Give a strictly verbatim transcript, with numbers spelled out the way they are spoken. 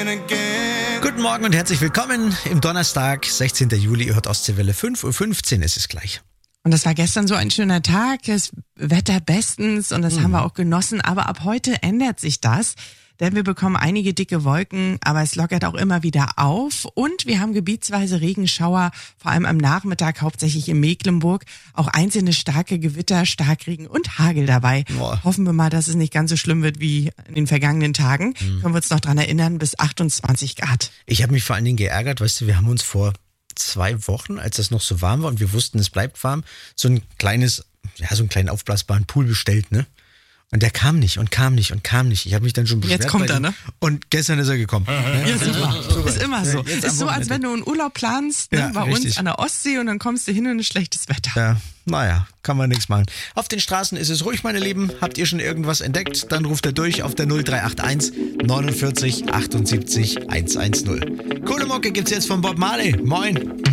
Guten Morgen und herzlich willkommen im Donnerstag, sechzehnten Juli. Ihr hört Ostseewelle, fünf Uhr fünfzehn ist es gleich. Und das war gestern so ein schöner Tag, das Wetter bestens und das mhm. haben wir auch genossen. Aber ab heute ändert sich das, denn wir bekommen einige dicke Wolken, aber es lockert auch immer wieder auf. Und wir haben gebietsweise Regenschauer, vor allem am Nachmittag, hauptsächlich in Mecklenburg. Auch einzelne starke Gewitter, Starkregen und Hagel dabei. Boah. Hoffen wir mal, dass es nicht ganz so schlimm wird wie in den vergangenen Tagen. Mhm. Können wir uns noch dran erinnern, bis achtundzwanzig Grad. Ich habe mich vor allen Dingen geärgert, weißt du, wir haben uns vor zwei Wochen, als das noch so warm war und wir wussten, es bleibt warm, so ein kleines, ja, so einen kleinen aufblasbaren Pool bestellt, ne? Und der kam nicht und kam nicht und kam nicht. Ich habe mich dann schon beschwert. Jetzt kommt er, ne? Und gestern ist er gekommen. Ja, super. super. Ist immer so. Ja, ist so, als wenn du einen Urlaub planst, ne, ja, bei richtig. uns an der Ostsee und dann kommst du hin und ist schlechtes Wetter. Ja, naja, kann man nichts machen. Auf den Straßen ist es ruhig, meine Lieben. Habt ihr schon irgendwas entdeckt? Dann ruft er durch auf der null drei acht eins neunundvierzig achtundsiebzig hundertzehn. Coole Mucke gibt's jetzt von Bob Marley. Moin.